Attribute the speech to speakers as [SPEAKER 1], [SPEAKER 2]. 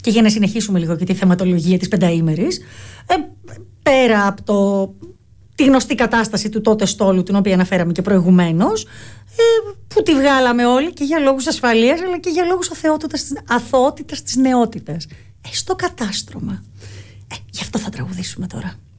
[SPEAKER 1] Και για να συνεχίσουμε λίγο και τη θεματολογία της πενταήμερης, πέρα από τη γνωστή κατάσταση του τότε στόλου, την οποία αναφέραμε και προηγουμένως, που τη βγάλαμε όλοι και για λόγους ασφαλείας, αλλά και για λόγους αθωότητας της νεότητας. Στο κατάστρωμα. Γι' αυτό θα τραγουδήσουμε τώρα.